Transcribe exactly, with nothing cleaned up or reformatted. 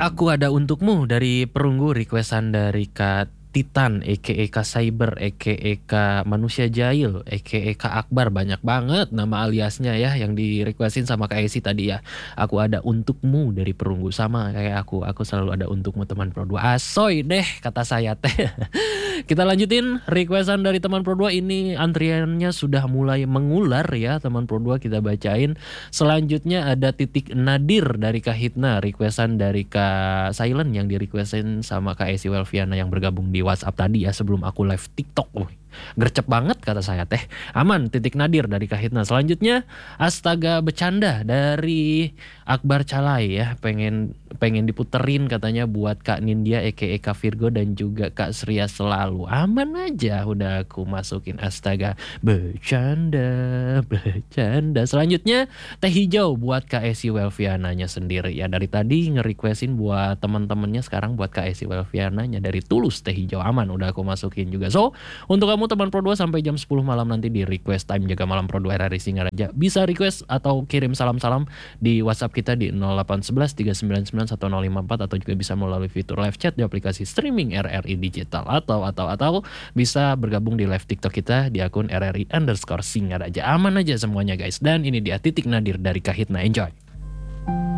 Aku ada untukmu dari perunggu requestan dari Kak Titan, aka Kak Cyber, aka Kak Manusia Jahil, aka Kak Akbar. Banyak banget nama aliasnya ya yang di requestin sama Kak Esi tadi ya. Aku ada untukmu dari perunggu, sama kayak aku. Aku selalu ada untukmu teman Pro dua. Asoy deh kata saya teh. Kita lanjutin requestan dari teman Pro dua ini, antriannya sudah mulai mengular ya teman Pro dua, kita bacain. Selanjutnya ada titik Nadir dari Kak Hitna, requestan dari Kak Silent yang di requestin sama Kak Esi Welviana yang bergabung di WhatsApp tadi ya sebelum aku live TikTok. Wih, gercep banget kata saya teh. Aman, titik Nadir dari Kak Hitna. Selanjutnya astaga bercanda dari Akbar Calai ya, pengen pengen diputerin katanya buat Kak Nindya aka Kak Virgo dan juga Kak Sria selalu. Aman aja udah aku masukin astaga bercanda bercanda. Selanjutnya teh hijau buat Kak Esi Welviananya sendiri ya, dari tadi nge-requestin buat teman-temannya, sekarang buat Kak Esi Welviananya dari Tulus teh hijau. Aman udah aku masukin juga. So untuk kamu teman Pro dua sampai jam sepuluh malam nanti di request time jaga malam Pro dua R R I Singaraja, bisa request atau kirim salam-salam di WhatsApp kita di nol delapan satu satu tiga sembilan sembilan satu nol lima empat, atau juga bisa melalui fitur live chat di aplikasi streaming R R I Digital, atau atau atau bisa bergabung di live TikTok kita di akun R R I underscore Singaraja. Aman aja semuanya guys. Dan ini dia titik Nadir dari Kak Hitna. Enjoy.